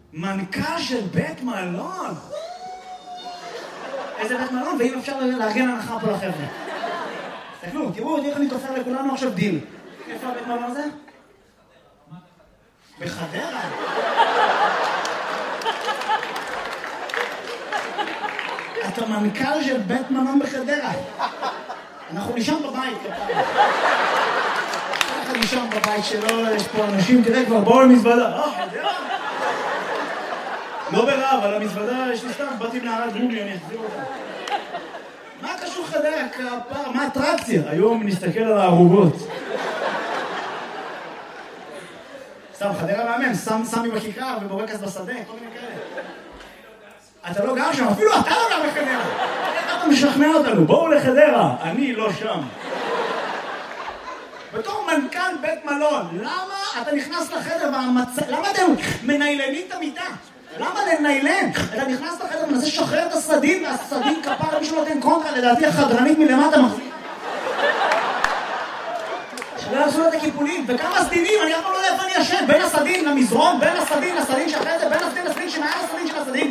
מנכ"ל של בית מלון. איזה בית מלון, ואם אפשר לארגן הנחה פה לחבר'ה. תסתכלו, תראו, איך אני תופר לכולנו עכשיו דיל. איפה הבית מלון הזה? בחדרה. אתה מנכ"ל של בית מלון בחדרה. אנחנו נשאר בבית. אנחנו נשאר בבית שלו, יש פה אנשים, תראה כבר, בואו למזוודה. חדרה? לא ברעב, על המזוודה יש לי סתם, באתי מנהרת גומי, אני אחזיר אותה. מה קשור חדרה? כפר, מה אטרקציה? היום נסתכל על הערוגות. סתם, חדרה מאמן, סמי בכיכר ובורקס בשדה, כל מיני כאלה. אתה לא גר שם, אפילו אתה לא גר בחדרה. איך אתה משכנע אותנו? בואו לחדרה, אני לא שם. בתור מנכ"ל בית מלון, למה אתה נכנס לחדר למה אתם מניילנים את המיטה? למה לניילן? אתה נכנס לחדר ומנסה לשחרר את הסדין, והסדין כפר מישהו נותן קונטרה, לדעתי החדרנית מלמטה מחזיק. שלא יעשו את הקיפולים, וכמה סדינים, אני אף פעם לא יודע איפה אני ישן, בין הסדין למזרון, בין הסדין לסדין שאחרי זה, בין הסדין לסדין שמעל הסדין של הסדין,